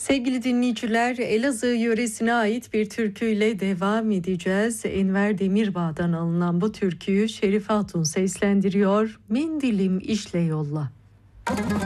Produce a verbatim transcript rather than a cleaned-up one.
Sevgili dinleyiciler, Elazığ yöresine ait bir türküyle devam edeceğiz. Enver Demirbağ'dan alınan bu türküyü Şerife Hatun seslendiriyor. Mendilim işle yolla.